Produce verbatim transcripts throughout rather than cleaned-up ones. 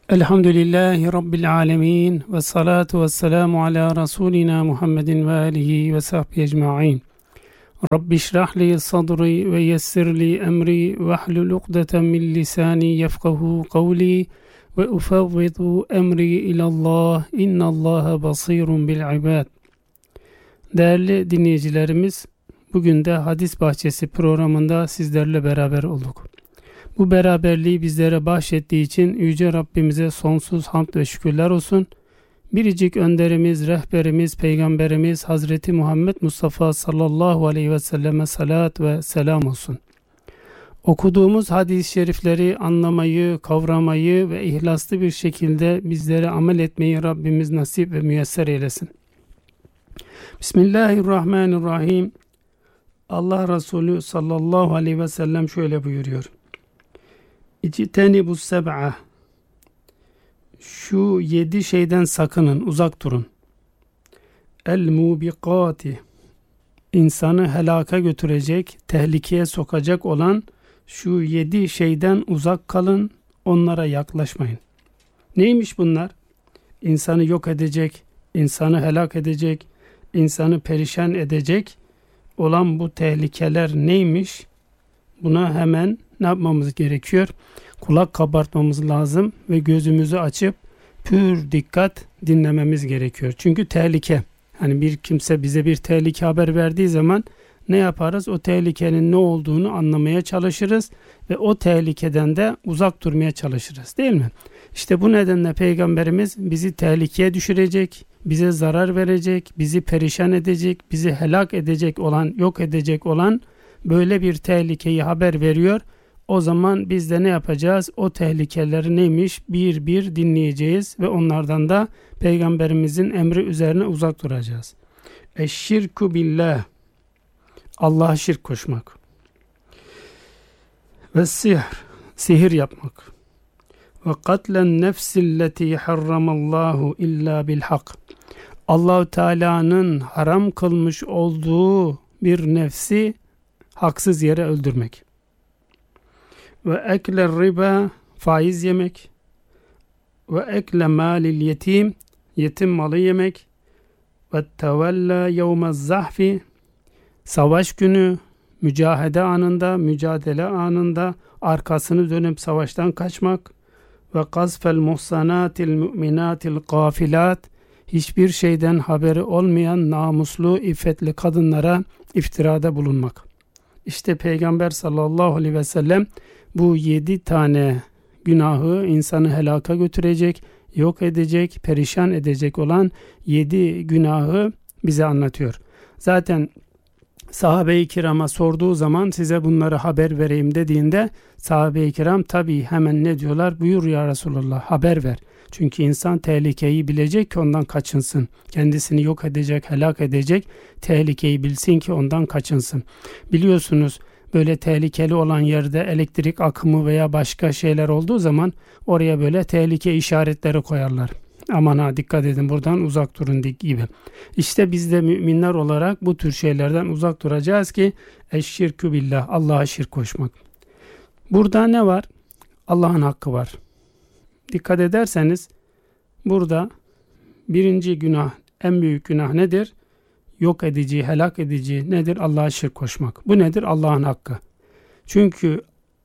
Elhamdülillahi Rabbil alemin ve salatu ve selamu ala Resulina Muhammedin ve alihi ve sahbihi ecma'in. Rabbi şrahli sadri ve yessirli emri ve hlul ukdeten min lisani yefkahu kavli ve ufavvidu emri ilallah innallaha basirun bil ibad. Değerli dinleyicilerimiz, bugün de Hadis Bahçesi programında sizlerle beraber olduk. Bu beraberliği bizlere bahşettiği için Yüce Rabbimize sonsuz hamd ve şükürler olsun. Biricik önderimiz, rehberimiz, peygamberimiz Hazreti Muhammed Mustafa sallallahu aleyhi ve selleme salat ve selam olsun. Okuduğumuz hadis-i şerifleri anlamayı, kavramayı ve ihlaslı bir şekilde bizlere amel etmeyi Rabbimiz nasip ve müyesser eylesin. Bismillahirrahmanirrahim. Allah Resulü sallallahu aleyhi ve sellem şöyle buyuruyor. İctenibus seb'a. Şu yedi şeyden sakının, uzak durun. El mubikati. İnsanı helaka götürecek, tehlikeye sokacak olan şu yedi şeyden uzak kalın, onlara yaklaşmayın. Neymiş bunlar? İnsanı yok edecek, insanı helak edecek, insanı perişan edecek olan bu tehlikeler neymiş? Buna hemen ne yapmamız gerekiyor? Kulak kabartmamız lazım ve gözümüzü açıp pür dikkat dinlememiz gerekiyor. Çünkü tehlike. Hani bir kimse bize bir tehlike haber verdiği zaman ne yaparız? O tehlikenin ne olduğunu anlamaya çalışırız ve o tehlikeden de uzak durmaya çalışırız, değil mi? İşte bu nedenle Peygamberimiz bizi tehlikeye düşürecek, bize zarar verecek, bizi perişan edecek, bizi helak edecek olan, yok edecek olan böyle bir tehlikeyi haber veriyor. O zaman biz de ne yapacağız? O tehlikeleri neymiş? Bir bir dinleyeceğiz ve onlardan da Peygamberimizin emri üzerine uzak duracağız. Eşşirku billah. Allah'a şirk koşmak. Ve sihr. Sihir yapmak. Ve katlen nefsilleti harramallahu illa bil hak. Allah-u Teala'nın haram kılmış olduğu bir nefsi haksız yere öldürmek. Ve ekler riba, faiz yemek. Ve ekle malil yetim, yetim malı yemek. Ve tevella yevmez zahfi, savaş günü, mücahede anında, mücadele anında arkasını dönüp savaştan kaçmak. Ve gazfel muhsanatil müminatil gafilat, hiçbir şeyden haberi olmayan namuslu, iffetli kadınlara iftirada bulunmak. İşte Peygamber sallallahu aleyhi ve sellem bu yedi tane günahı insanı helaka götürecek, yok edecek, perişan edecek olan yedi günahı bize anlatıyor. Zaten sahabe-i kirama sorduğu zaman size bunları haber vereyim dediğinde sahabe-i kiram tabii hemen ne diyorlar? Buyur ya Resulallah, haber ver. Çünkü insan tehlikeyi bilecek ki ondan kaçınsın. Kendisini yok edecek, helak edecek tehlikeyi bilsin ki ondan kaçınsın. Biliyorsunuz böyle tehlikeli olan yerde elektrik akımı veya başka şeyler olduğu zaman oraya böyle tehlike işaretleri koyarlar. Aman ha dikkat edin, buradan uzak durun gibi. İşte biz de müminler olarak bu tür şeylerden uzak duracağız ki eşşirkü billah, Allah'a şirk koşmak. Burada ne var? Allah'ın hakkı var. Dikkat ederseniz burada birinci günah, en büyük günah nedir? Yok edici, helak edici nedir? Allah'a şirk koşmak. Bu nedir? Allah'ın hakkı. Çünkü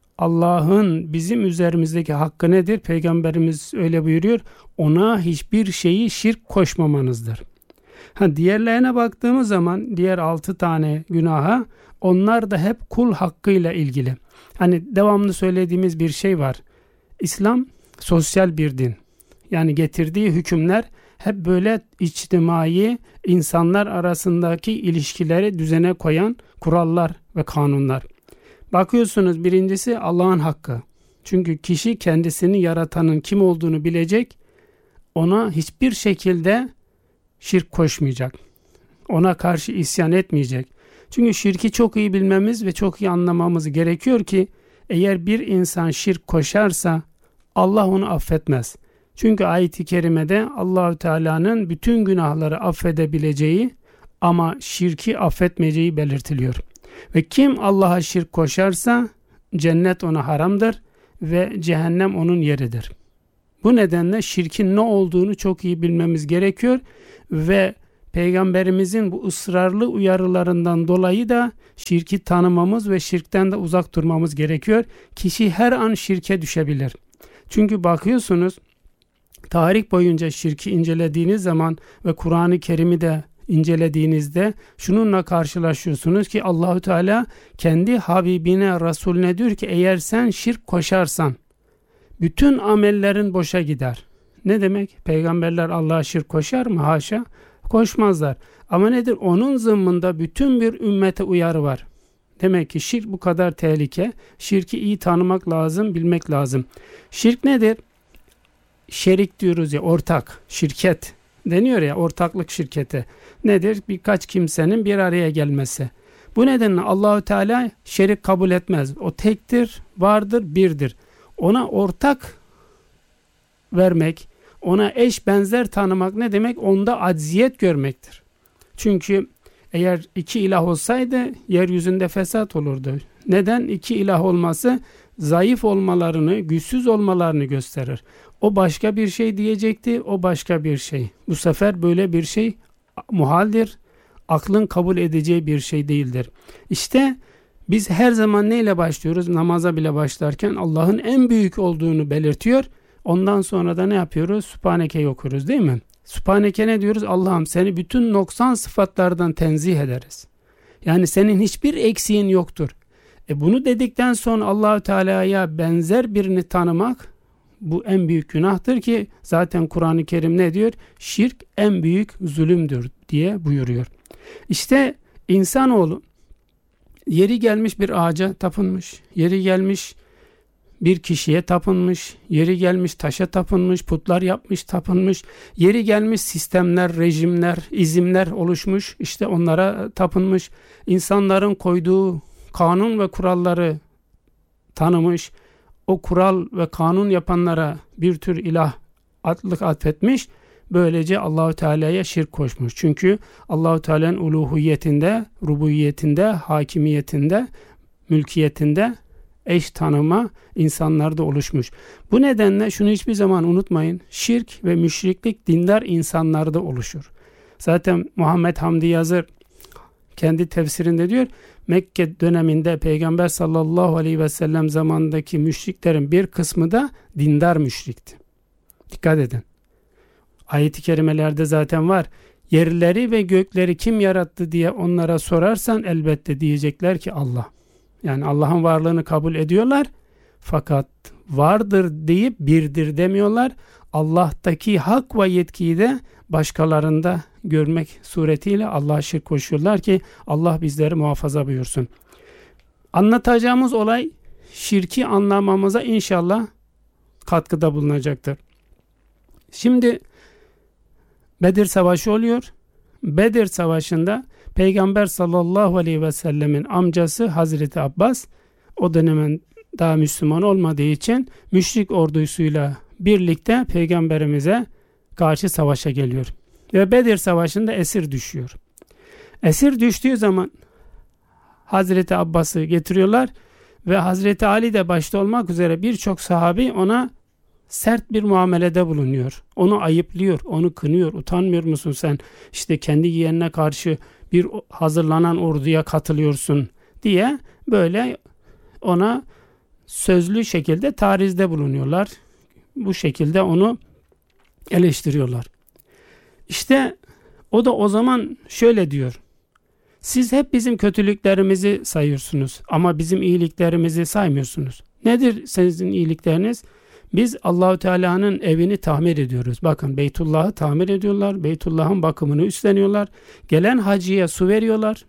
Allah'ın bizim üzerimizdeki hakkı nedir? Peygamberimiz öyle buyuruyor. Ona hiçbir şeyi şirk koşmamanızdır. Ha, diğerlerine baktığımız zaman diğer altı tane günaha, onlar da hep kul hakkıyla ilgili. Hani devamlı söylediğimiz bir şey var. İslam sosyal bir din. Yani getirdiği hükümler hep böyle içtimai, insanlar arasındaki ilişkileri düzene koyan kurallar ve kanunlar. Bakıyorsunuz, birincisi Allah'ın hakkı. Çünkü kişi kendisini yaratanın kim olduğunu bilecek, ona hiçbir şekilde şirk koşmayacak. Ona karşı isyan etmeyecek. Çünkü şirki çok iyi bilmemiz ve çok iyi anlamamız gerekiyor ki eğer bir insan şirk koşarsa Allah onu affetmez. Çünkü ayet-i kerimede Allahu Teala'nın bütün günahları affedebileceği ama şirki affetmeyeceği belirtiliyor. Ve kim Allah'a şirk koşarsa cennet ona haramdır ve cehennem onun yeridir. Bu nedenle şirkin ne olduğunu çok iyi bilmemiz gerekiyor ve Peygamberimizin bu ısrarlı uyarılarından dolayı da şirki tanımamız ve şirkten de uzak durmamız gerekiyor. Kişi her an şirke düşebilir. Çünkü bakıyorsunuz tarih boyunca şirki incelediğiniz zaman ve Kur'an-ı Kerim'i de incelediğinizde şununla karşılaşıyorsunuz ki Allahu Teala kendi Habibine, Resulüne diyor ki eğer sen şirk koşarsan bütün amellerin boşa gider. Ne demek? Peygamberler Allah'a şirk koşar mı? Haşa. Koşmazlar. Ama nedir? Onun zımmında bütün bir ümmete uyarı var. Demek ki şirk bu kadar tehlike. Şirki iyi tanımak lazım, bilmek lazım. Şirk nedir? Şerik diyoruz ya, ortak, şirket deniyor ya, ortaklık şirketi. Nedir? Birkaç kimsenin bir araya gelmesi. Bu nedenle Allahu Teala şerik kabul etmez. O tektir, vardır, birdir. Ona ortak vermek, ona eş benzer tanımak ne demek? Onda acziyet görmektir. Çünkü eğer iki ilah olsaydı yeryüzünde fesat olurdu. Neden? İki ilah olması zayıf olmalarını, güçsüz olmalarını gösterir. O başka bir şey diyecekti, o başka bir şey. Bu sefer böyle bir şey muhaldir. Aklın kabul edeceği bir şey değildir. İşte biz her zaman neyle başlıyoruz? Namaza bile başlarken Allah'ın en büyük olduğunu belirtiyor. Ondan sonra da ne yapıyoruz? Sübhaneke'yi okuruz değil mi? Sübhaneke ne diyoruz? Allah'ım seni bütün noksan sıfatlardan tenzih ederiz. Yani senin hiçbir eksiğin yoktur. E bunu dedikten sonra Allah-u Teala'ya benzer birini tanımak bu en büyük günahtır ki zaten Kur'an-ı Kerim ne diyor? Şirk en büyük zulümdür diye buyuruyor. İşte insanoğlu yeri gelmiş bir ağaca tapınmış, yeri gelmiş bir kişiye tapınmış, yeri gelmiş taşa tapınmış, putlar yapmış, tapınmış, yeri gelmiş sistemler, rejimler, izimler oluşmuş, işte onlara tapınmış, insanların koyduğu kanun ve kuralları tanımış, o kural ve kanun yapanlara bir tür ilah adlık atfetmiş, böylece Allahu Teala'ya şirk koşmuş. Çünkü Allahu Teala'nın uluhiyetinde, rububiyetinde, hakimiyetinde, mülkiyetinde eş tanıma insanlarda oluşmuş. Bu nedenle şunu hiçbir zaman unutmayın. Şirk ve müşriklik dindar insanlarda oluşur. Zaten Muhammed Hamdi Yazır kendi tefsirinde diyor, Mekke döneminde Peygamber sallallahu aleyhi ve sellem zamanındaki müşriklerin bir kısmı da dindar müşrikti. Dikkat edin. Ayet-i kerimelerde zaten var. Yerleri ve gökleri kim yarattı diye onlara sorarsan elbette diyecekler ki Allah. Yani Allah'ın varlığını kabul ediyorlar. Fakat vardır deyip birdir demiyorlar. Allah'taki hak ve yetkiyi de başkalarında görmek suretiyle Allah'a şirk koşuyorlar ki Allah bizleri muhafaza buyursun. Anlatacağımız olay şirki anlamamıza inşallah katkıda bulunacaktır. Şimdi Bedir Savaşı oluyor. Bedir Savaşı'nda Peygamber sallallahu aleyhi ve sellemin amcası Hazreti Abbas o dönemin daha Müslüman olmadığı için müşrik ordusuyla birlikte Peygamberimize karşı savaşa geliyor. Ve Bedir Savaşı'nda esir düşüyor. Esir düştüğü zaman Hazreti Abbas'ı getiriyorlar ve Hazreti Ali de başta olmak üzere birçok sahabi ona sert bir muamelede bulunuyor. Onu ayıplıyor, onu kınıyor. Utanmıyor musun sen? İşte kendi yeğenine karşı bir hazırlanan orduya katılıyorsun diye böyle ona sözlü şekilde tarizde bulunuyorlar. Bu şekilde onu eleştiriyorlar. İşte o da o zaman şöyle diyor. Siz hep bizim kötülüklerimizi sayıyorsunuz ama bizim iyiliklerimizi saymıyorsunuz. Nedir sizin iyilikleriniz? Biz Allahu Teala'nın evini tamir ediyoruz. Bakın Beytullah'ı tamir ediyorlar. Beytullah'ın bakımını üstleniyorlar. Gelen hacıya su veriyorlar.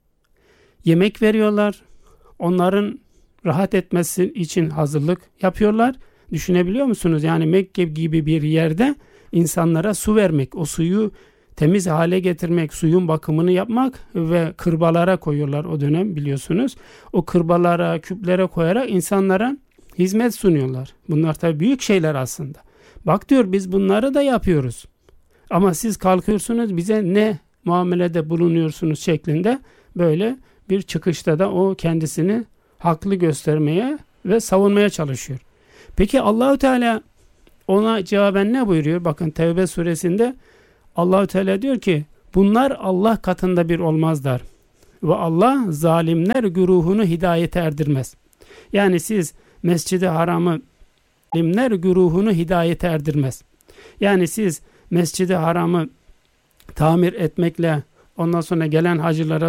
Yemek veriyorlar. Onların rahat etmesi için hazırlık yapıyorlar. Düşünebiliyor musunuz? Yani Mekke gibi bir yerde insanlara su vermek, o suyu temiz hale getirmek, suyun bakımını yapmak ve kırbalara koyuyorlar o dönem biliyorsunuz. O kırbalara, küplere koyarak insanlara hizmet sunuyorlar. Bunlar tabii büyük şeyler aslında. Bak diyor biz bunları da yapıyoruz. Ama siz kalkıyorsunuz bize ne muamelede bulunuyorsunuz şeklinde böyle bir çıkışta da o kendisini haklı göstermeye ve savunmaya çalışıyor. Peki Allahu Teala ona cevaben ne buyuruyor? Bakın Tevbe suresinde Allah-u Teala diyor ki bunlar Allah katında bir olmazlar. Ve Allah zalimler güruhunu hidayete erdirmez. Yani siz Mescid-i Haram'ı zalimler güruhunu hidayete erdirmez. Yani siz Mescid-i Haram'ı tamir etmekle ondan sonra gelen hacılara